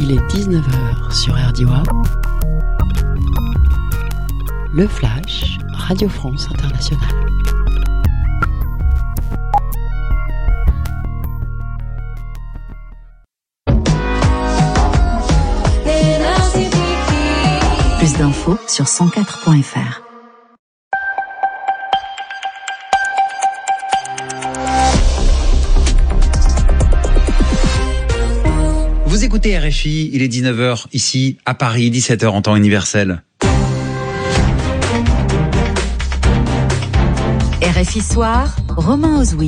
Il est 19h sur RDI. Le Flash, Radio France Internationale. Plus d'infos sur 104.fr. Vous écoutez RFI, il est 19h ici à Paris, 17h en temps universel. RFI Soir, Romain Ozoui.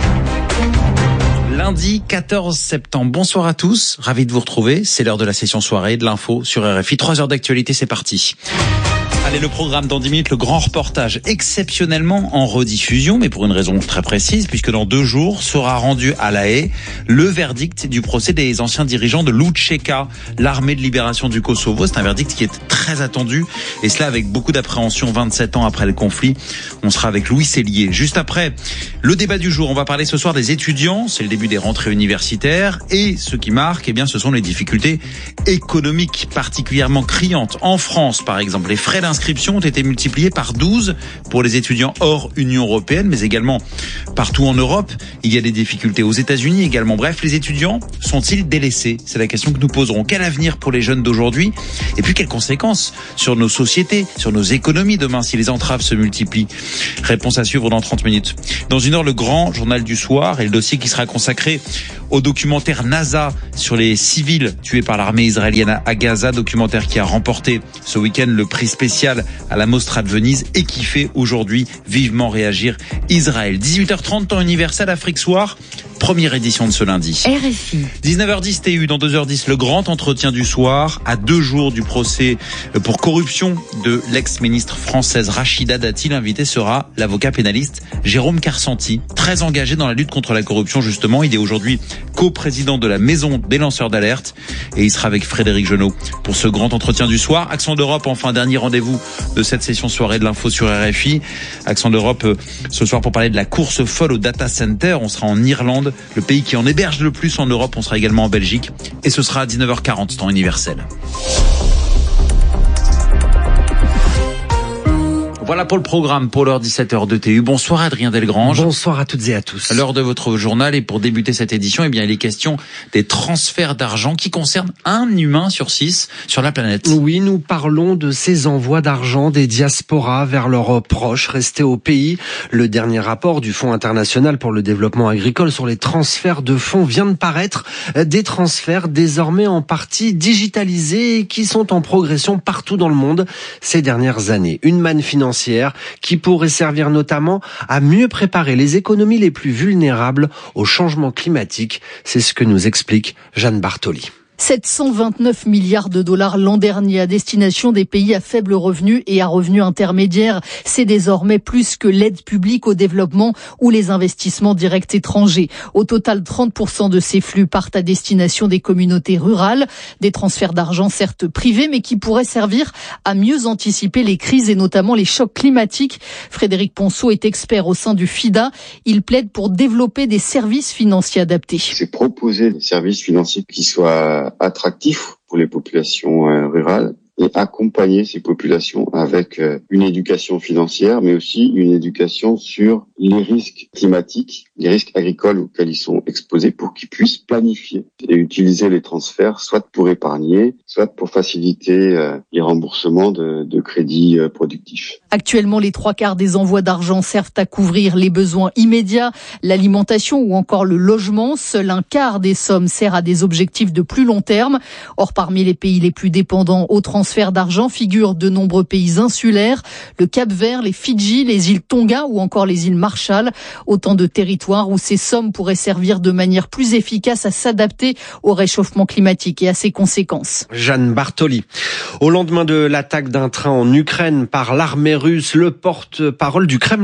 Lundi 14 septembre, bonsoir à tous, ravi de vous retrouver, c'est l'heure de la session soirée de l'info sur RFI, 3 heures d'actualité, c'est parti. Allez, le programme dans 10 minutes, le grand reportage exceptionnellement en rediffusion, mais pour une raison très précise, puisque dans 2 jours sera rendu à La Haye le verdict du procès des anciens dirigeants de l'UÇK, l'armée de libération du Kosovo. C'est un verdict qui est très attendu, et cela avec beaucoup d'appréhension 27 ans après le conflit. On sera avec Louis Sellier. Juste après, le débat du jour, on va parler ce soir des étudiants, c'est le début des rentrées universitaires, et ce qui marque, eh bien, ce sont les difficultés économiques particulièrement criantes. En France, par exemple, les frais d'inscription ont été multipliés par 12 pour les étudiants hors Union européenne, mais également partout en Europe. Il y a des difficultés aux États-Unis également. Bref, les étudiants sont-ils délaissés? C'est la question que nous poserons. Quel avenir pour les jeunes d'aujourd'hui? Et puis, quelles conséquences sur nos sociétés, sur nos économies demain si les entraves se multiplient? Réponse à suivre dans 30 minutes. Dans 1 heure, le grand journal du soir et le dossier qui sera consacré au documentaire NASA sur les civils tués par l'armée israélienne à Gaza, documentaire qui a remporté ce week-end le prix spécial à la Mostra de Venise et qui fait aujourd'hui vivement réagir Israël. 18h30, temps universel, Afrique Soir, première édition de ce lundi. RFI. 19h10 TU, dans 2h10, le grand entretien du soir, à 2 jours du procès pour corruption de l'ex-ministre française Rachida Dati. L'invité sera l'avocat pénaliste Jérôme Karsanti, très engagé dans la lutte contre la corruption justement. Il est aujourd'hui co-président de la Maison des lanceurs d'alerte et il sera avec Frédéric Genot pour ce grand entretien du soir. Accent d'Europe, enfin dernier rendez-vous de cette session soirée de l'info sur RFI. Accent d'Europe ce soir pour parler de la course folle au data center. On sera en Irlande, le pays qui en héberge le plus en Europe. On sera également en Belgique et ce sera à 19h40 temps universel. Voilà pour le programme pour l'heure 17h de TU. Bonsoir Adrien Delgrange. Bonsoir à toutes et à tous. À l'heure de votre journal et pour débuter cette édition, eh bien, il est question des transferts d'argent qui concernent 1 humain sur 6 sur la planète. Oui, nous parlons de ces envois d'argent des diasporas vers leurs proches restés au pays. Le dernier rapport du Fonds international pour le développement agricole sur les transferts de fonds vient de paraître. Des transferts désormais en partie digitalisés et qui sont en progression partout dans le monde ces dernières années. Une manne financière qui pourrait servir notamment à mieux préparer les économies les plus vulnérables au changement climatique. C'est ce que nous explique Jeanne Bartoli. 729 milliards de dollars l'an dernier à destination des pays à faible revenu et à revenus intermédiaires. C'est désormais plus que l'aide publique au développement ou les investissements directs étrangers. Au total, 30% de ces flux partent à destination des communautés rurales. Des transferts d'argent certes privés, mais qui pourraient servir à mieux anticiper les crises et notamment les chocs climatiques. Frédéric Ponceau est expert au sein du FIDA. Il plaide pour développer des services financiers adaptés. C'est proposer des services financiers qui soient attractif pour les populations rurales et accompagner ces populations avec une éducation financière, mais aussi une éducation sur les risques climatiques, les risques agricoles auxquels ils sont exposés pour qu'ils puissent planifier et utiliser les transferts, soit pour épargner, soit pour faciliter les remboursements de crédits productifs. Actuellement, les 3/4 des envois d'argent servent à couvrir les besoins immédiats, l'alimentation ou encore le logement. Seul 1/4 des sommes sert à des objectifs de plus long terme. Or, parmi les pays les plus dépendants au transfert d'argent figurent de nombreux pays insulaires, le Cap-Vert, les Fidji, les îles Tonga ou encore les îles Marshall. Autant de territoires où ces sommes pourraient servir de manière plus efficace à s'adapter au réchauffement climatique et à ses conséquences. Jeanne Bartoli. Au lendemain de l'attaque d'un train en Ukraine par l'armée russe, le porte-parole du Kremlin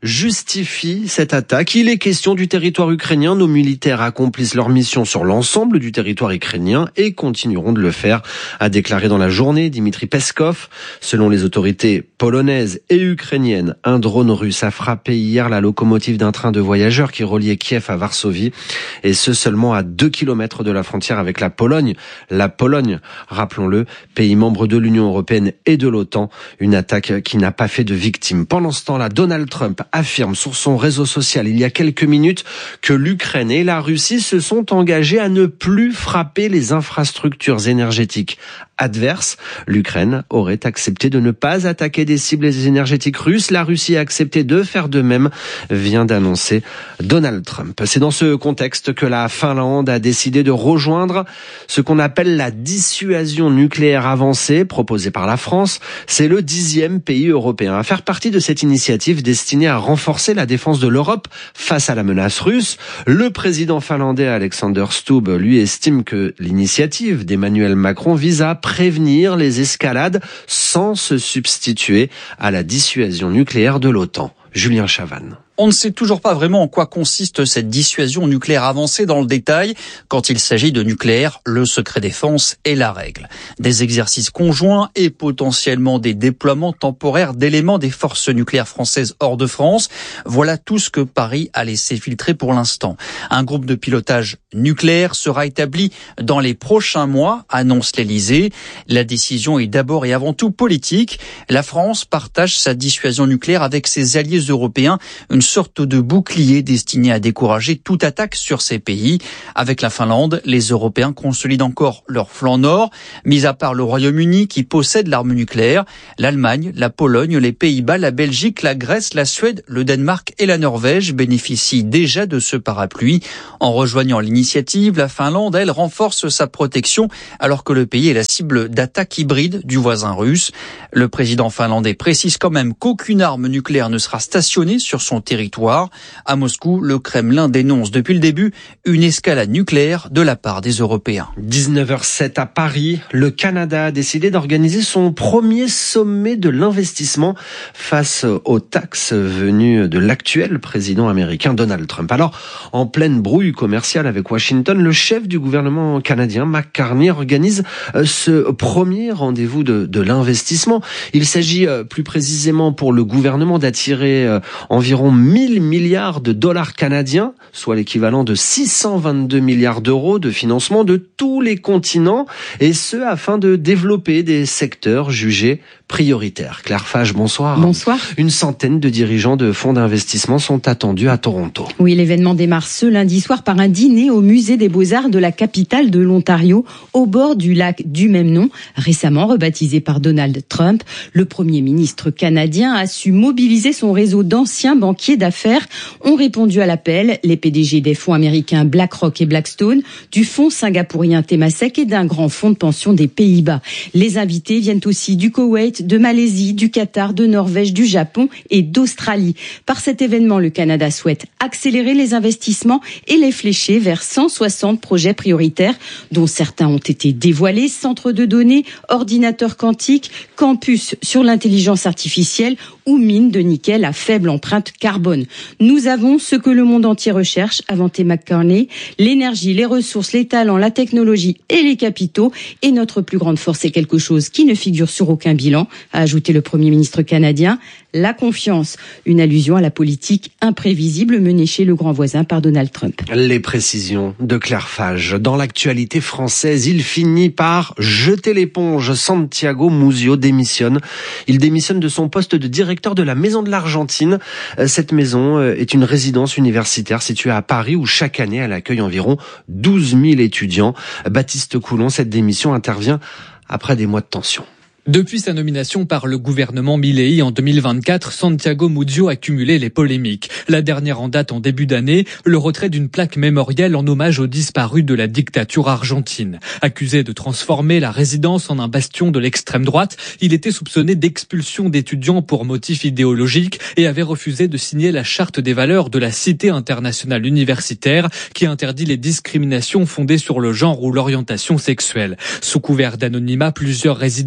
justifie cette attaque. Il est question du territoire ukrainien. Nos militaires accomplissent leur mission sur l'ensemble du territoire ukrainien et continueront de le faire, a déclaré dans la journée Dmitri Peskov. Selon les autorités polonaises et ukrainiennes, un drone russe a frappé hier la locomotive d'un train de voyageurs qui reliait Kiev à Varsovie, et ce seulement à 2 km de la frontière avec la Pologne. La Pologne, rappelons-le, pays membre de l'Union européenne et de l'OTAN, une attaque qui n'a pas fait de victimes. Pendant ce temps-là, Donald Trump affirme sur son réseau social il y a quelques minutes que l'Ukraine et la Russie se sont engagés à ne plus frapper les infrastructures énergétiques adverses. L'Ukraine aurait accepté de ne pas attaquer des cibles énergétiques russes. La Russie a accepté de faire de même, vient d'annoncer Donald Trump. C'est dans ce contexte que la Finlande a décidé de rejoindre ce qu'on appelle la dissuasion nucléaire avancée proposée par la France. C'est le 10e pays européen à faire partie de cette initiative destinée à renforcer la défense de l'Europe face à la menace russe. Le président finlandais Alexander Stubb, lui, estime que l'initiative d'Emmanuel Macron vise à prévenir les escalades sans se substituer à la dissuasion nucléaire de l'OTAN. Julien Chavannes. On ne sait toujours pas vraiment en quoi consiste cette dissuasion nucléaire avancée dans le détail. Quand il s'agit de nucléaire, le secret défense est la règle. Des exercices conjoints et potentiellement des déploiements temporaires d'éléments des forces nucléaires françaises hors de France. Voilà tout ce que Paris a laissé filtrer pour l'instant. Un groupe de pilotage nucléaire sera établi dans les prochains mois, annonce l'Elysée. La décision est d'abord et avant tout politique. La France partage sa dissuasion nucléaire avec ses alliés européens, une sorte de bouclier destiné à décourager toute attaque sur ces pays. Avec la Finlande, les Européens consolident encore leur flanc nord, mis à part le Royaume-Uni qui possède l'arme nucléaire. L'Allemagne, la Pologne, les Pays-Bas, la Belgique, la Grèce, la Suède, le Danemark et la Norvège bénéficient déjà de ce parapluie. En rejoignant l'initiative, la Finlande, elle, renforce sa protection alors que le pays est la cible d'attaques hybrides du voisin russe. Le président finlandais précise quand même qu'aucune arme nucléaire ne sera stationnée sur son territoire. À Moscou, le Kremlin dénonce depuis le début une escalade nucléaire de la part des Européens. 19h07 à Paris, le Canada a décidé d'organiser son premier sommet de l'investissement face aux taxes venues de l'actuel président américain Donald Trump. Alors, en pleine brouille commerciale avec Washington, le chef du gouvernement canadien, Mark Carney, organise ce premier rendez-vous de l'investissement. Il s'agit plus précisément pour le gouvernement d'attirer environ 1000 milliards de dollars canadiens, soit l'équivalent de 622 milliards d'euros de financement de tous les continents, et ce afin de développer des secteurs jugés prioritaires. Claire Fage, bonsoir. Bonsoir. Une centaine de dirigeants de fonds d'investissement sont attendus à Toronto. Oui, l'événement démarre ce lundi soir par un dîner au musée des Beaux-Arts de la capitale de l'Ontario, au bord du lac du même nom, récemment rebaptisé par Donald Trump. Le Premier ministre canadien a su mobiliser son réseau d'anciens banquiers d'affaires. Ont répondu à l'appel les PDG des fonds américains BlackRock et Blackstone, du fonds singapourien Temasek et d'un grand fonds de pension des Pays-Bas. Les invités viennent aussi du Koweït, de Malaisie, du Qatar, de Norvège, du Japon et d'Australie. Par cet événement, le Canada souhaite accélérer les investissements et les flécher vers 160 projets prioritaires, dont certains ont été dévoilés: centres de données, ordinateurs quantiques, campus sur l'intelligence artificielle ou mines de nickel à faible empreinte carbone. Nous avons ce que le monde entier recherche, a vanté McCartney: l'énergie, les ressources, les talents, la technologie et les capitaux. Et notre plus grande force est quelque chose qui ne figure sur aucun bilan, a ajouté le Premier ministre canadien: la confiance. Une allusion à la politique imprévisible menée chez le grand voisin par Donald Trump. Les précisions de Claire Fage. Dans l'actualité française, il finit par jeter l'éponge. Santiago Muzio démissionne. Il démissionne de son poste de directeur de la Maison de l'Argentine. Cette maison est une résidence universitaire située à Paris où chaque année elle accueille environ 12 000 étudiants. Baptiste Coulon, cette démission intervient après des mois de tension. Depuis sa nomination par le gouvernement Milei en 2024, Santiago Muzio a cumulé les polémiques. La dernière en date en début d'année, le retrait d'une plaque mémorielle en hommage aux disparus de la dictature argentine. Accusé de transformer la résidence en un bastion de l'extrême droite, il était soupçonné d'expulsion d'étudiants pour motifs idéologiques et avait refusé de signer la charte des valeurs de la Cité internationale universitaire qui interdit les discriminations fondées sur le genre ou l'orientation sexuelle. Sous couvert d'anonymat, plusieurs résidents évoquaient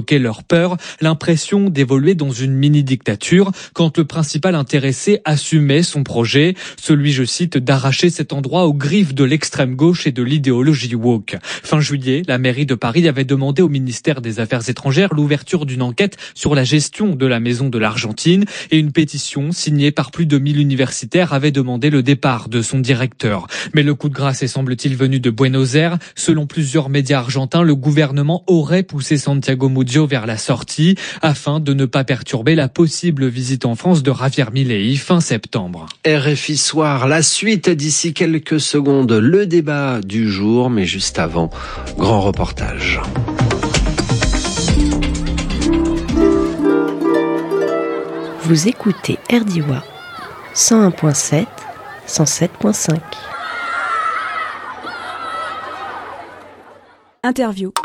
provoqué leur peur, l'impression d'évoluer dans une mini-dictature, quand le principal intéressé assumait son projet, celui, je cite, d'arracher cet endroit aux griffes de l'extrême gauche et de l'idéologie woke. Fin juillet, la mairie de Paris avait demandé au ministère des Affaires étrangères l'ouverture d'une enquête sur la gestion de la Maison de l'Argentine et une pétition signée par plus de 1000 universitaires avait demandé le départ de son directeur. Mais le coup de grâce est semble-t-il venu de Buenos Aires. Selon plusieurs médias argentins, le gouvernement aurait poussé Santiago Mudio vers la sortie afin de ne pas perturber la possible visite en France de Javier Milei fin septembre. RFI Soir, la suite d'ici quelques secondes, le débat du jour, mais juste avant, grand reportage. Vous écoutez RDIWA 101.7, 107.5. Interview.